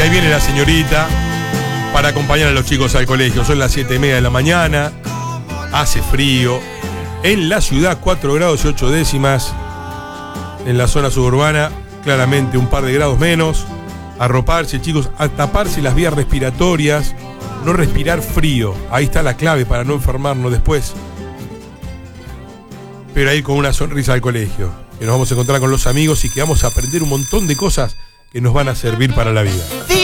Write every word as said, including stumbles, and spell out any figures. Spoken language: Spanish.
ahí viene la señorita para acompañar a los chicos al colegio. Son las siete y media de la mañana, hace frío. En la ciudad, cuatro grados y ocho décimas. En la zona suburbana, claramente un par de grados menos. Arroparse, chicos, a taparse las vías respiratorias. No respirar frío. Ahí está la clave para no enfermarnos después. Pero ahí con una sonrisa al colegio. Que nos vamos a encontrar con los amigos y que vamos a aprender un montón de cosas que nos van a servir para la vida.